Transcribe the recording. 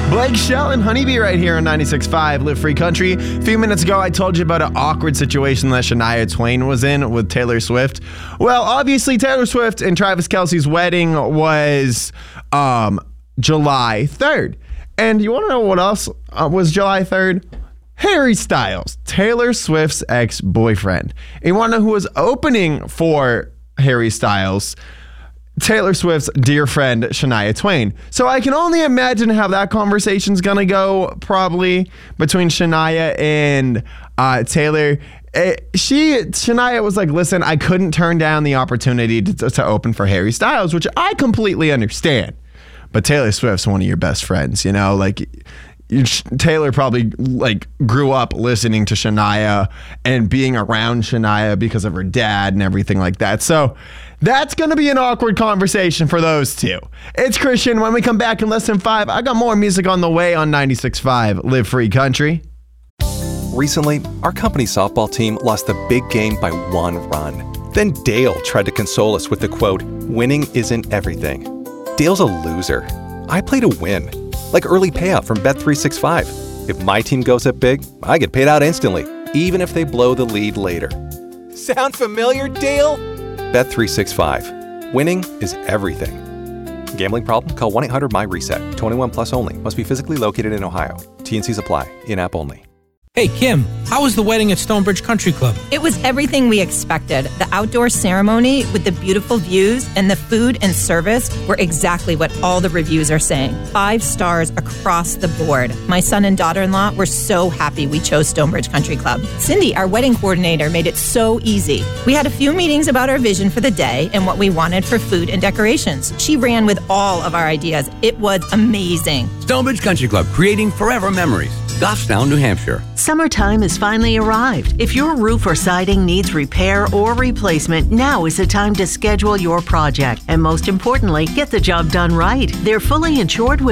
Blake Shell and Honeybee right here on 96.5 Live Free Country. A few minutes ago, I told you about an awkward situation that Shania Twain was in with Taylor Swift. Well, obviously, Taylor Swift and Travis Kelce's wedding was July 3rd. And you want to know what else was July 3rd? Harry Styles, Taylor Swift's ex-boyfriend. And you want to know who was opening for Harry Styles? Taylor Swift's dear friend, Shania Twain. So I can only imagine how that conversation's going to go, probably, between Shania and Taylor. Shania was like, listen, I couldn't turn down the opportunity to open for Harry Styles, which I completely understand. But Taylor Swift's one of your best friends, you know, like... Taylor probably grew up listening to Shania and being around Shania because of her dad and everything like that. So that's going to be an awkward conversation for those two. It's Christian. When we come back in less than 5, I got more music on the way on 96.5 Live Free Country. Recently, our company softball team lost the big game by 1 run. Then Dale tried to console us with the quote, "Winning isn't everything." Dale's a loser. I play to win. Like early payout from Bet365. If my team goes up big, I get paid out instantly, even if they blow the lead later. Sound familiar, Dale? Bet365. Winning is everything. Gambling problem? Call 1-800-MY-RESET. 21 plus only. Must be physically located in Ohio. T&Cs apply. In-app only. Hey, Kim, how was the wedding at Stonebridge Country Club? It was everything we expected. The outdoor ceremony with the beautiful views and the food and service were exactly what all the reviews are saying. 5 stars across the board. My son and daughter-in-law were so happy we chose Stonebridge Country Club. Cindy, our wedding coordinator, made it so easy. We had a few meetings about our vision for the day and what we wanted for food and decorations. She ran with all of our ideas. It was amazing. Stonebridge Country Club, creating forever memories. Goffstown, New Hampshire. Summertime has finally arrived. If your roof or siding needs repair or replacement, now is the time to schedule your project. And most importantly, get the job done right. They're fully insured with